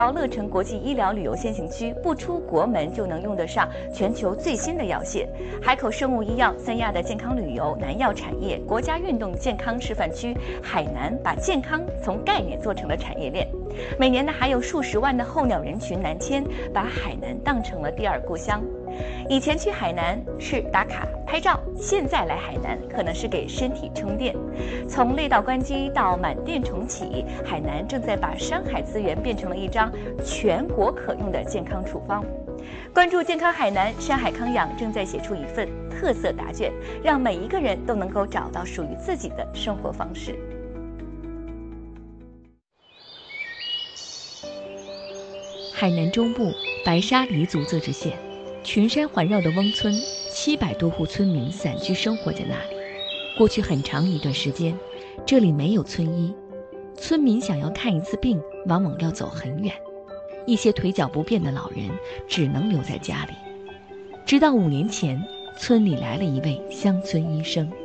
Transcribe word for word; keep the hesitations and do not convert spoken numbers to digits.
乐城国际医疗旅游先行区，不出国门就能用得上全球最新的药械。海口生物医药、三亚的健康旅游、南药产业、国家运动健康示范区，海南把健康从概念做成了产业链。每年呢，还有数十万的候鸟人群南迁，把海南当成了第二故乡。以前去海南是打卡拍照，现在来海南可能是给身体充电。从列岛关机到满店重启，海南正在把山海资源变成了一张全国可用的健康处方。关注健康海南，山海康养正在写出一份特色答卷，让每一个人都能够找到属于自己的生活方式。 海南中部白沙黎族自治县，群山环绕的翁村，七百多户村民散居生活在那里。过去很长一段时间，这里没有村医，村民想要看一次病，往往要走很远。一些腿脚不便的老人只能留在家里。直到五年前，村里来了一位乡村医生。